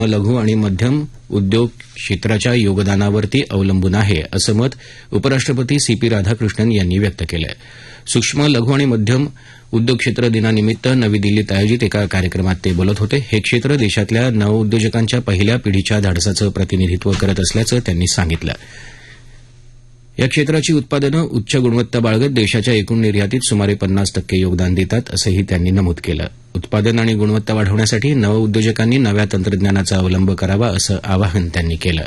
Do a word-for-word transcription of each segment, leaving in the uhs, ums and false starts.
लघु आणि मध्यम उद्योग क्षेत्राच्या योगदानावरती अवलंबून आहे असं मत उपराष्ट्रपती सी पी राधाकृष्णन यांनी व्यक्त केलं आहे। सूक्ष्म लघु आणि मध्यम उद्योग क्षेत्र दिनानिमित्त नवी दिल्लीत आयोजित एका कार्यक्रमात ते बोलत होते। हे क्षेत्र देशातल्या नवउद्योजकांच्या पहिल्या पिढीच्या धाडसाचं प्रतिनिधित्व करत असल्याचं त्यांनी सांगितलं। या क्षेत्राची उत्पादनं उच्च गुणवत्ता बाळगत देशाच्या एकूण निर्यातीत सुमारे पन्नास टक्के योगदान देतात असंही त्यांनी नमूद केलं। उत्पादन आणि गुणवत्ता वाढवण्यासाठी नवउद्योजकांनी नव्या तंत्रज्ञानाचा अवलंब करावा असं आवाहन त्यांनी केलं।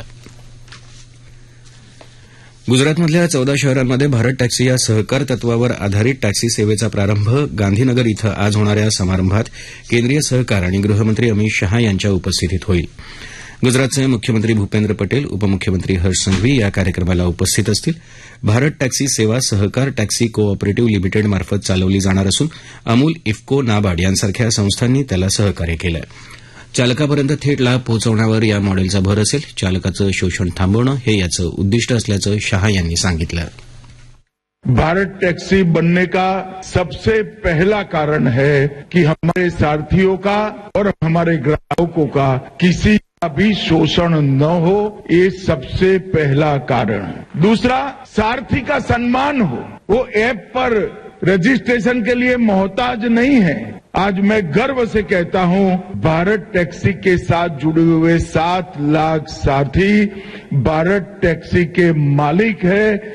गुजरातमधल्या चौदा शहरांमध्ये भारत टॅक्सी या सहकार तत्वावर आधारित टॅक्सी सेवेचा प्रारंभ गांधीनगर इथं आज होणाऱ्या समारंभात केंद्रीय सहकार आणि गृहमंत्री अमित शहा यांच्या उपस्थितीत होईल। गुजरातचे मुख्यमंत्री भूपेंद्र पटेल, उपमुख्यमंत्री हर्ष संघवी या कार्यक्रमाला उपस्थित असतील। भारत टॅक्सी सेवा सहकार टॅक्सी को ऑपरेटिव्ह लिमिटेड मार्फत चालवली जाणार असून अमूल, इफ्को, नाबार्ड यांसारख्या संस्थांनी त्याला सहकार्य केलं आहे। चालकापर्यंत थेट लाभ पोहोचवण्यावर या मॉडेलचा भर असेल। चालकाचं शोषण थांबवणं हे याचं उद्दिष्ट असल्याचं शहा यांनी सांगितलं। भारत टैक्सी बनने का सबसे पहला कारण है कि हमारे सारथियों का और हमारे ग्राहकों का किसी का भी शोषण न हो, ये सबसे पहला कारण। दूसरा, सारथी का सम्मान हो। वो ऐप पर रजिस्ट्रेशन के लिए मोहताज नहीं है। आज मैं गर्व से कहता हूं, भारत टैक्सी के साथ जुड़े हुए सात लाख साथी भारत टैक्सी के मालिक है।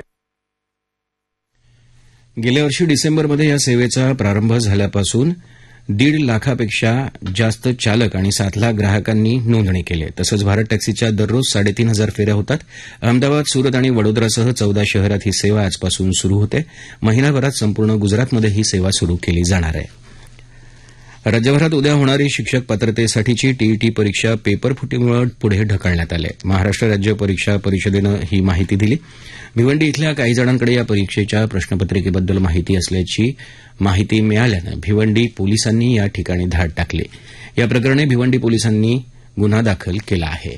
गेल्या वर्षी डिसेंबरमध्ये या सेवेचा प्रारंभ झाल्यापासून दीड लाखापेक्षा जास्त चालक आणि सात लाख ग्राहकांनी नोंदणी केली आहे। तसंच भारत टॅक्सीच्या दररोज साडेतीन हजार फेऱ्या होतात। अहमदाबाद, सुरत आणि वडोदरासह चौदा शहरात ही सेवा आजपासून सुरू होते। महिनाभरात संपूर्ण गुजरातमध्ये ही सेवा सुरू केली जाणार आहे। राज्यभरात उद्या होणारी शिक्षक पात्रतेसाठीची टीईटी परीक्षा पेपर फुटीमुळे पुढे ढकलण्यात आली आहे। महाराष्ट्र राज्य परीक्षा परिषदेनं ही माहिती दिली। भिवंडी इथल्या काही जणांकडे या परीक्षेच्या प्रश्नपत्रिकेबद्दल माहिती असल्याची माहिती मिळाल्यानं भिवंडी पोलिसांनी या ठिकाणी धाड टाकली। या प्रकरणी भिवंडी पोलिसांनी गुन्हा दाखल केला आहे।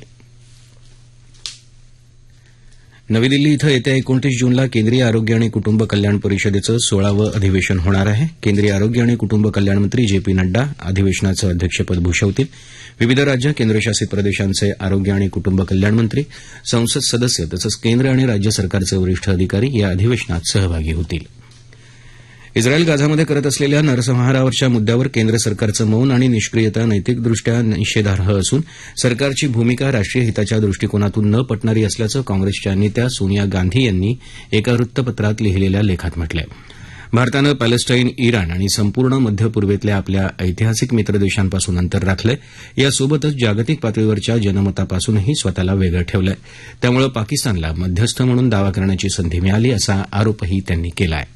नवी दिल्ली इथं येत्या एकोणतीस जूनला केंद्रीय आरोग्य आणि कुटुंब कल्याण परिषदेचं सोळावं अधिवेशन होणार आहे। केंद्रीय आरोग्य आणि कुटुंब कल्याण मंत्री जे पी नड्डा अधिवेशनाचं अध्यक्षपद भूषवतील। विविध राज्य केंद्रशासित प्रदेशांचे आरोग्य आणि कुटुंब कल्याण मंत्री, संसद सदस्य तसंच केंद्र आणि राज्य सरकारचे वरिष्ठ अधिकारी या अधिवेशनात सहभागी होतील। इस्रायल गाझामध्ये करत असलेल्या नरसंहारावरच्या मुद्द्यावर केंद्र सरकारचं मौन आणि निष्क्रियता नैतिकदृष्ट्या निषेधार्ह असून सरकारची भूमिका राष्ट्रीय हिताच्या दृष्टिकोनातून न पटणारी असल्याचं काँग्रेसच्या नेत्या सोनिया गांधी यांनी एका वृत्तपत्रात लिहिलेल्या लेखात म्हटलंय। भारतानं पॅलेस्टाईन, इराण आणि संपूर्ण मध्य पूर्वेतल्या आपल्या ऐतिहासिक मित्रदेशांपासून अंतर राखलंय। यासोबतच जागतिक पातळीवरच्या जनमतापासूनही स्वतःला वेगळं ठेवलंय। त्यामुळे पाकिस्तानला मध्यस्थ म्हणून दावा करण्याची संधी मिळाली असा आरोपही त्यांनी केला आहे।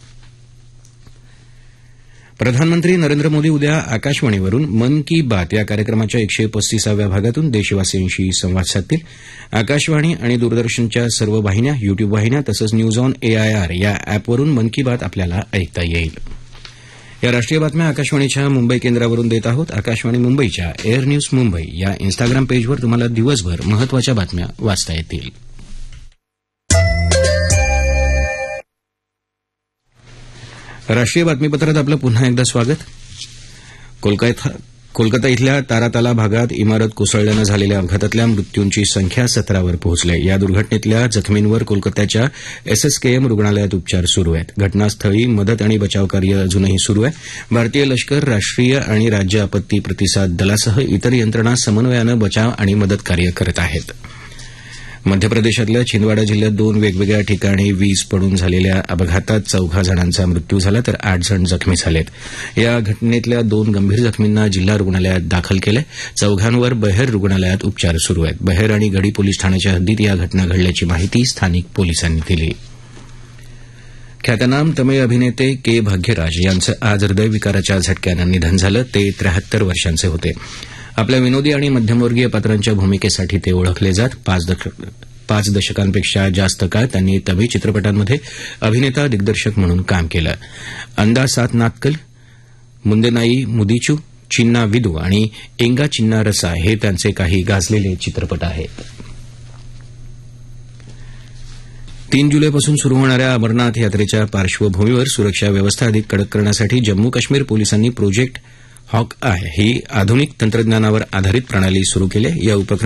प्रधानमंत्री नरेंद्र मोदी उद्या आकाशवाणीवरून मन की बात या कार्यक्रमाच्या एकशे पस्तीसाव्या भागातून देशवासियांशी संवाद साधतील। आकाशवाणी आणि दूरदर्शनच्या सर्व वाहिन्या, युट्यूब वाहिन्या तसंच न्यूज ऑन एआयआर या अॅपवरून मन की बात आपल्याला ऐकता येईल। या राष्ट्रीय बातम्या आकाशवाणीच्या मुंबई केंद्रावरून देत आहोत। आकाशवाणी मुंबईच्या एअर न्यूज मुंबई या इन्स्टाग्राम पेजवर तुम्हाला दिवसभर महत्वाच्या बातम्या वाचता येतील। राष्ट्रीय बातमीपत्रात आपलं पुन्हा एकदा स्वागत। कोलकाता इथल्या ताराताला भागात इमारत कोसळल्यानं झालेल्या अपघातातल्या मृत्यूंची संख्या सतरावर पोहोचली आहे। या दुर्घटनेतल्या जखमींवर कोलकात्याच्या एसएसकेएम रुग्णालयात उपचार सुरू आहेत। घटनास्थळी मदत आणि बचावकार्य अजूनही सुरू आहे। भारतीय लष्कर, राष्ट्रीय आणि राज्य आपत्ती प्रतिसाद दलासह इतर यंत्रणा समन्वयानं बचाव आणि मदत कार्य करत आहेत। मध्य प्रदेशातल्या छिंदवाडा जिल्ह्यात दोन वेगवेगळ्या ठिकाणी वीज पडून झालेल्या अपघातात चौघा जणांचा मृत्यू झाला तर आठ जण जखमी झालेत। या घटनेतल्या दोन गंभीर जखमींना जिल्हा रुग्णालयात दाखल केलंय। चौघांवर बहेर रुग्णालयात उपचार सुरू आहेत। बहेर आणि गडी पोलीस ठाण्याच्या हद्दीत या घटना घडल्याची माहिती स्थानिक पोलिसांनी दिली। ख्यातनाम तमिळ अभिनेते के भाग्यराज यांचं आज हृदयविकाराच्या झटक्यानं निधन झालं। ते त्र्याहत्तर वर्षांचे होते। आपल्या विनोदी आणि मध्यमवर्गीय पात्रांच्या भूमिकेसाठी ते ओळखले जात। पाच दशकांपेक्षा जास्त काळ त्यांनी तमिळ चित्रपटांमध्ये अभिनेता दिग्दर्शक म्हणून काम केलं। अंदा सात नाक्कल, मुंदेनाई मुदीचू, चिन्ना विदू आणि एंगा चिन्ना रसा हे त्यांचे काही गाजलेले चित्रपट आहेत। तीन जुलैपासून सुरू होणाऱ्या अमरनाथ यात्रेच्या पार्श्वभूमीवर सुरक्षा व्यवस्था अधिक कडक करण्यासाठी जम्मू काश्मीर पोलिसांनी प्रोजेक्ट हॉक आय ही आधुनिक तंत्रज्ञानावर आधारित प्रणाली सुरू केली आहे. या उपक्रमात